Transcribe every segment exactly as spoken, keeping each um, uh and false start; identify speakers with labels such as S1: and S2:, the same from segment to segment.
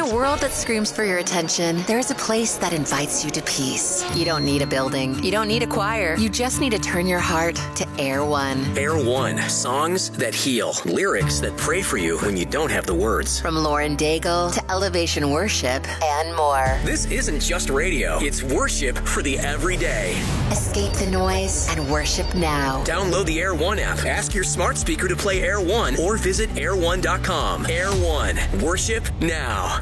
S1: a world that screams for your attention, there's a place that invites you to peace. You don't need a building. You don't need a choir. You just need to turn your heart to Air One.
S2: Air One. Songs that heal. Lyrics that pray for you when you don't have the words.
S1: From Lauren Daigle to Elevation Worship and more.
S2: This isn't just radio. It's worship for the everyday.
S1: Escape the noise and worship now.
S2: Download the Air One app. Ask your smart speaker to play Air One or visit air one dot com. Air One. Worship now.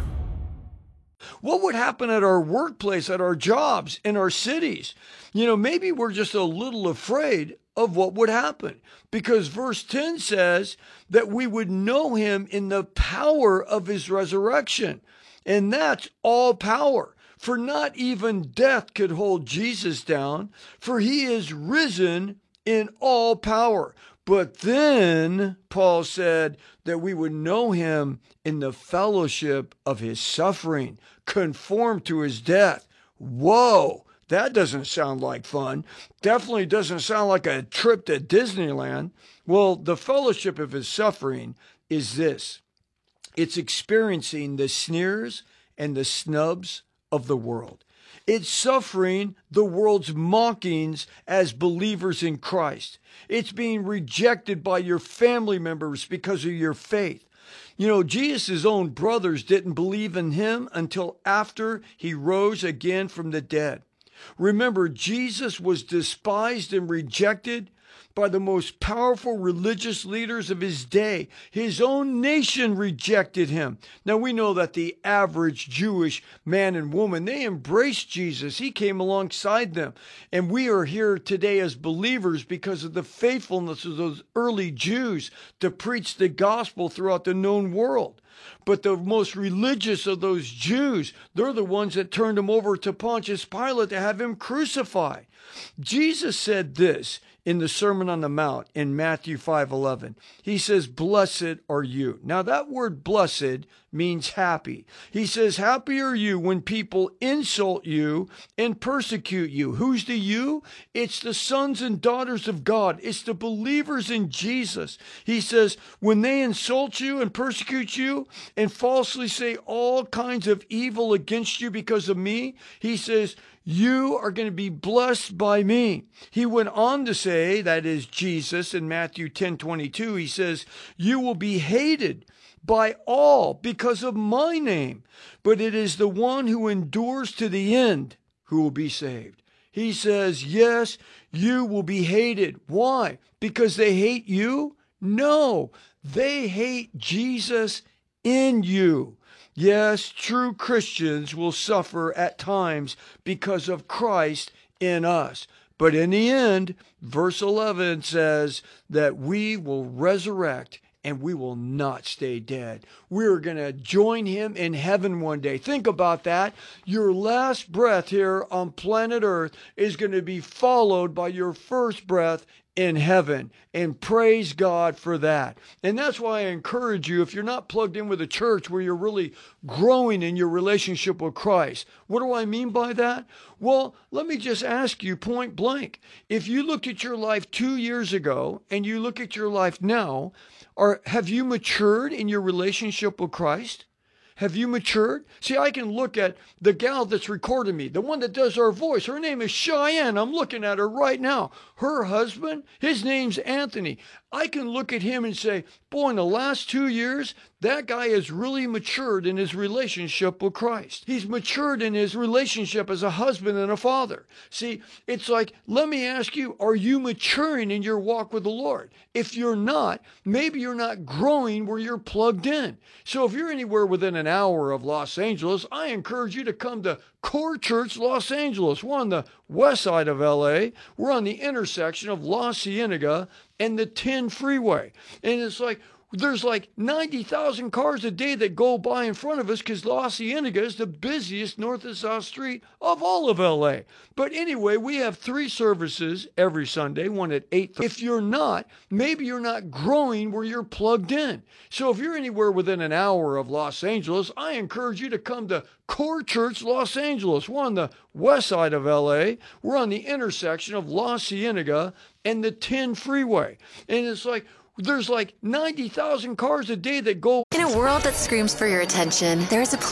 S3: What would happen at our workplace, at our jobs, in our cities? You know, maybe we're just a little afraid of what would happen, because verse ten says that we would know him in the power of his resurrection. And that's all power. For not even death could hold Jesus down, for he is risen in all power. But then Paul said that we would know him in the fellowship of his suffering, conform to his death. Whoa, that doesn't sound like fun. Definitely doesn't sound like a trip to Disneyland. Well, the fellowship of his suffering is this. It's experiencing the sneers and the snubs of the world. It's suffering the world's mockings as believers in Christ. It's being rejected by your family members because of your faith. You know, Jesus' own brothers didn't believe in him until after he rose again from the dead. Remember, Jesus was despised and rejected by the most powerful religious leaders of his day. His own nation rejected him. Now we know that the average Jewish man and woman, they embraced Jesus. He came alongside them. And we are here today as believers because of the faithfulness of those early Jews to preach the gospel throughout the known world. But the most religious of those Jews, they're the ones that turned him over to Pontius Pilate to have him crucified. Jesus said this in the Sermon on the Mount in Matthew five eleven. He says, "Blessed are you." Now that word blessed means happy. He says, "Happy are you when people insult you and persecute you." Who's the you? It's the sons and daughters of God. It's the believers in Jesus. He says, when they insult you and persecute you and falsely say all kinds of evil against you because of me, he says, you are going to be blessed by me. He went on to say, that is Jesus in Matthew ten twenty-two, he says, you will be hated by all because of my name, but it is the one who endures to the end who will be saved. He says, yes, you will be hated. Why? Because they hate you? No, they hate Jesus in you. Yes, true Christians will suffer at times because of Christ in us. But in the end, verse eleven says that we will resurrect and we will not stay dead. We're going to join him in heaven one day. Think about that. Your last breath here on planet Earth is going to be followed by your first breath in heaven, and praise God for that. And that's why I encourage you, if you're not plugged in with a church where you're really growing in your relationship with Christ. What do I mean by that? Well, let me just ask you point blank. If you looked at your life two years ago and you look at your life now, or have you matured in your relationship with Christ? Have you matured? See, I can look at the gal that's recording me, the one that does our voice. Her name is Cheyenne. I'm looking at her right now. Her husband, his name's Anthony. I can look at him and say, boy, in the last two years, that guy has really matured in his relationship with Christ. He's matured in his relationship as a husband and a father. See, it's like, let me ask you, are you maturing in your walk with the Lord? If you're not, maybe you're not growing where you're plugged in. So if you're anywhere within an hour of Los Angeles, I encourage you to come to Core Church Los Angeles. We're on the west side of L A. We're on the intersection of La Cienega and the ten freeway. And it's like, there's like ninety thousand cars a day that go by in front of us because La Cienega is the busiest north and south street of all of L A. But anyway, we have three services every Sunday, one at eight. If you're not, maybe you're not growing where you're plugged in. So if you're anywhere within an hour of Los Angeles, I encourage you to come to Core Church Los Angeles. We're on the west side of L A. We're on the intersection of La Cienega and the ten freeway. And it's like, there's like ninety thousand cars a day that go.
S1: In a world that screams for your attention, there's a